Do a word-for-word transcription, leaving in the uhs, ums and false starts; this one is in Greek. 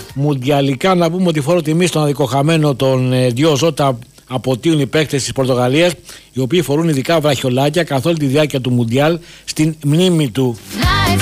μουντιαλικά να πούμε ότι φόρο τιμή στον αδικοχαμένο των ε, δύο ζώτα αποτείουν οι παίκτες της Πορτογαλίας, οι οποίοι φορούν ειδικά βραχιολάκια καθ' όλη τη διάρκεια του Μουντιάλ στην μνήμη του.